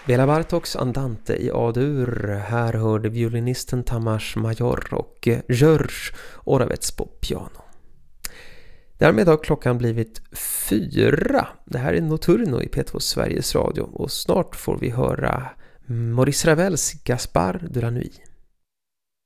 Bela Bartoks Andante i A-dur. Här hörde violinisten Tamas Major och George Oravets på piano. Därmed har klockan blivit 4. Det här är Notturno i P2 Sveriges Radio och snart får vi höra Maurice Ravels Gaspard de la Nuit.